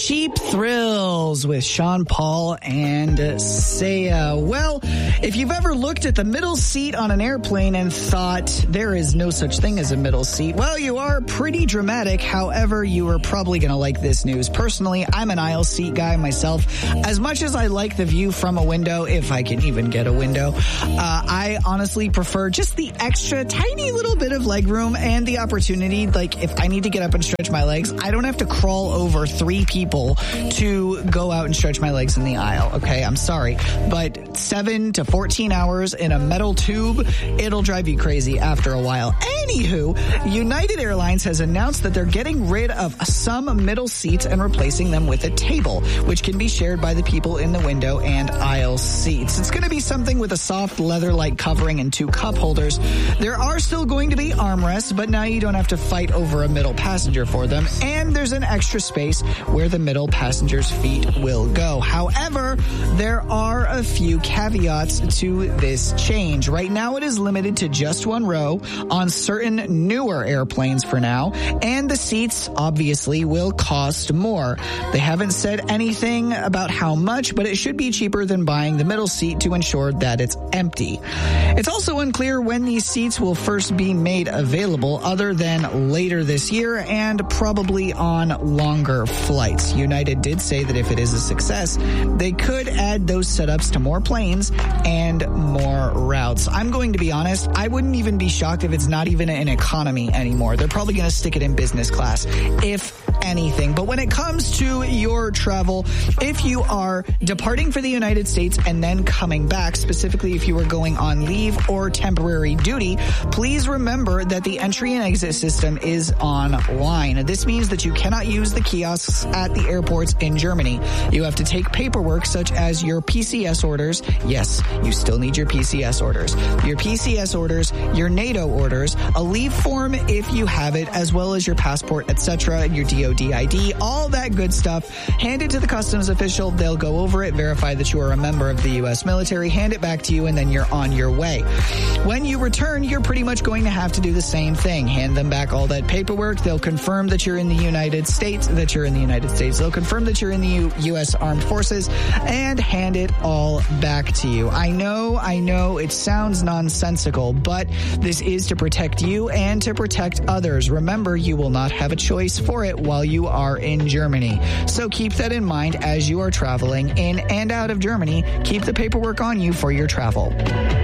Cheap Thrills with Sean Paul and Sia. Well, if you've ever looked at the middle seat on an airplane and thought there is no such thing as a middle seat, well, you are pretty dramatic. However, you are probably going to like this news. Personally, I'm an aisle seat guy myself. As much as I like the view from a window, if I can even get a window, I honestly prefer just the extra tiny little bit of leg room and the opportunity. Like, if I need to get up and stretch my legs, I don't have to crawl over 3 people to go out and stretch my legs in the aisle. Okay, I'm sorry, but 7 to 14 hours in a metal tube, it'll drive you crazy after a while. Anywho, United Airlines has announced that they're getting rid of some middle seats and replacing them with a table, which can be shared by the people in the window and aisle seats. It's going to be something with a soft leather-like covering and 2 cup holders. There are still going to be armrests, but now you don't have to fight over a middle passenger for them, and there's an extra space where the middle passenger's feet will go. However, there are a few caveats to this change. Right now, it is limited to just 1 row on certain newer airplanes for now, and the seats obviously will cost more. They haven't said anything about how much, but it should be cheaper than buying the middle seat to ensure that it's empty. It's also unclear when these seats will first be made available, other than later this year and probably on longer flights. United did say that if it is a success, they could add those setups to more planes and more routes. I'm going to be honest, I wouldn't even be shocked if it's not even in economy anymore. They're probably going to stick it in business class, if anything. But when it comes to your travel, if you are departing for the United States and then coming back, specifically if you are going on leave or temporary duty, please remember that the entry and exit system is online. This means that you cannot use the kiosks at the airports in Germany. You have to take paperwork such as your PCS orders. Yes, you still need your PCS orders. Your PCS orders, your NATO orders, a leave form if you have it, as well as your passport, etc., your DOD ID, all that good stuff. Hand it to the customs official. They'll go over it, verify that you are a member of the U.S. military, hand it back to you, and then you're on your way. When you return, you're pretty much going to have to do the same thing. Hand them back all that paperwork. They'll confirm that you're in the United States, They'll confirm that you're in the U.S. Armed Forces and hand it all back to you. I know it sounds nonsensical, but this is to protect you and to protect others. Remember, you will not have a choice for it while you are in Germany. So keep that in mind as you are traveling in and out of Germany. Keep the paperwork on you for your travel.